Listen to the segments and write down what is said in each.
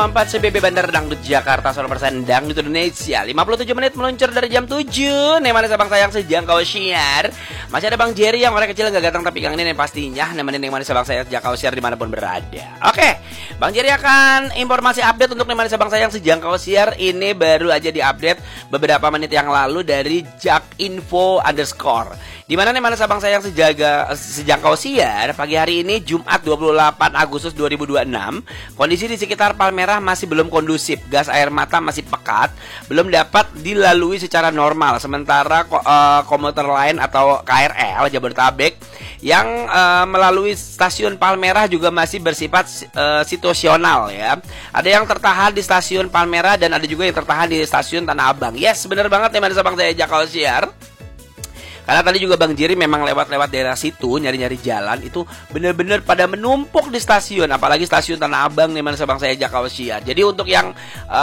4 CBB Bandar Dangdut Jakarta 100% Dangdut Indonesia. 57 menit meluncur dari jam 7. Nemane sabang sayang sejangkau siar. Masih ada Bang Jerry yang orang kecil gak datang tapi kang ini pastinya nemenin Nemane sabang sayang sejangkau siar dimanapun berada. Oke, Bang Jerry akan informasi update untuk Nemane sabang sayang sejangkau siar. Ini baru aja diupdate beberapa menit yang lalu dari JakInfo_. Dimana Nemane sabang sayang sejangkau siar pagi hari ini Jumat 28 Agustus 2026. Kondisi di sekitar Palmerah masih belum kondusif, gas air mata masih pekat, belum dapat dilalui secara normal. Sementara komuter lain atau KRL Jabodetabek yang melalui stasiun Palmerah juga masih bersifat situasional ya. Ada yang tertahan di stasiun Palmerah dan ada juga yang tertahan di stasiun Tanah Abang. Yes, bener banget Nemane sabang saya Jakau siar. Karena tadi juga Bang Jerry memang lewat-lewat daerah situ nyari-nyari jalan itu bener-bener pada menumpuk di stasiun, apalagi stasiun Tanah Abang Nemane sabang saya Jakau siar. Jadi untuk yang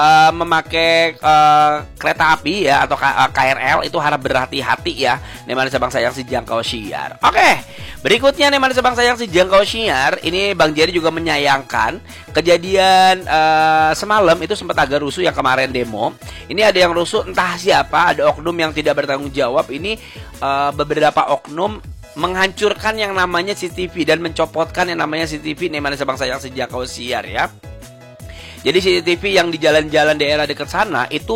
memakai kereta api ya atau KRL itu harap berhati-hati ya Nemane sabang sayang sejangkau siar. Oke, berikutnya Nemane sabang sayang sejangkau siar. Ini Bang Jerry juga menyayangkan kejadian semalam itu sempat agak rusuh yang kemarin demo. Ini ada yang rusuh entah siapa, ada oknum yang tidak bertanggung jawab. Ini beberapa oknum menghancurkan yang namanya CCTV dan mencopotkan yang namanya CCTV Nemane sabang sayang sejangkau siar ya. Jadi CCTV yang di jalan-jalan daerah dekat sana itu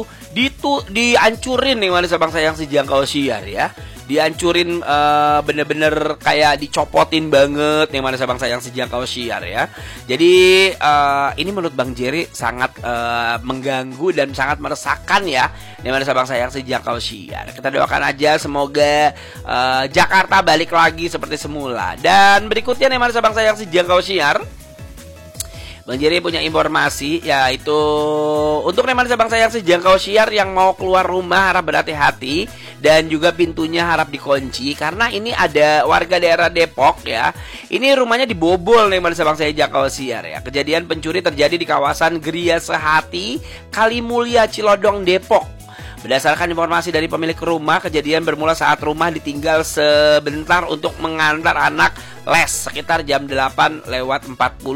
dihancurin Nemane sabang sayang sejangkau siar ya. Dihancurin bener-bener kayak dicopotin banget Nemane sabang sayang sejangkau siar ya. Jadi ini menurut Bang Jerry sangat mengganggu dan sangat meresahkan ya Nemane sabang sayang sejangkau siar. Kita doakan aja semoga Jakarta balik lagi seperti semula. Dan berikutnya Nemane sabang sayang sejangkau siar, Bang Jerry punya informasi yaitu untuk Nemane sabang sayang sejangkau siar yang mau keluar rumah harap berhati-hati dan juga pintunya harap dikunci karena ini ada warga daerah Depok ya. Ini rumahnya dibobol Nemane sabang sayang sejangkau siar ya. Kejadian pencuri terjadi di kawasan Gria Sehati, Kalimulya, Cilodong, Depok. Berdasarkan informasi dari pemilik rumah, kejadian bermula saat rumah ditinggal sebentar untuk mengantar anak les sekitar jam 8:40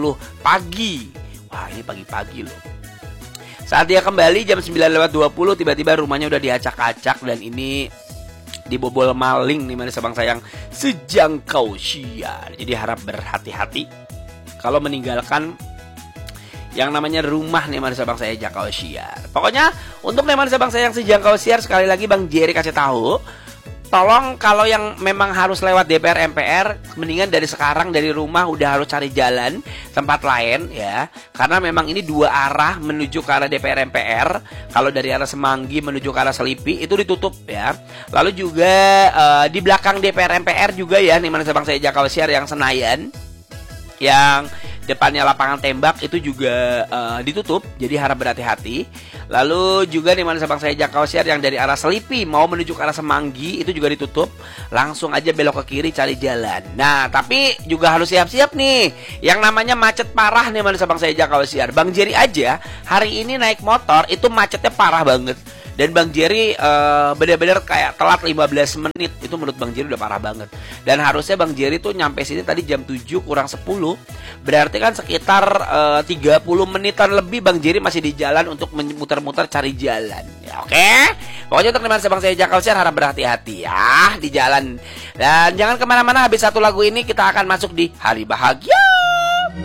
pagi. Wah, ini pagi-pagi loh. Saat dia kembali jam 9:20 tiba-tiba rumahnya udah diacak-acak dan ini dibobol maling Nemane sabang sayang sejangkau siar. Jadi harap berhati-hati kalau meninggalkan yang namanya rumah Nemane sabang sayang sejangkau siar. Pokoknya untuk Nemane sabang sayang sejangkau siar sekali lagi Bang Jerry kasih tahu, tolong kalau yang memang harus lewat DPR MPR mendingan dari sekarang dari rumah udah harus cari jalan tempat lain ya. Karena memang ini dua arah menuju ke arah DPR MPR. Kalau dari arah Semanggi menuju ke arah Selipi itu ditutup ya. Lalu juga di belakang DPR MPR juga ya Nemane sabang sayang Jakau siar yang Senayan, yang depannya lapangan tembak itu juga ditutup. Jadi harap berhati-hati. Lalu juga Nemane sabang sayang Jakau siar yang dari arah Selipi mau menuju ke arah Semanggi itu juga ditutup. Langsung aja belok ke kiri cari jalan. Nah tapi juga harus siap-siap nih yang namanya macet parah Nemane sabang sayang Jakau siar. Bang Jerry aja hari ini naik motor itu macetnya parah banget. Dan Bang Jerry bener-bener kayak telat 15 menit. Itu menurut Bang Jerry udah parah banget. Dan harusnya Bang Jerry tuh nyampe sini tadi jam 7 kurang 10. Berarti kan sekitar 30 menitan lebih Bang Jerry masih di jalan untuk muter-muter cari jalan ya, oke? Pokoknya untuk Nemane sabang sayang Jakau siar harap berhati-hati ya di jalan. Dan jangan kemana-mana, habis satu lagu ini kita akan masuk di Hari Bahagia.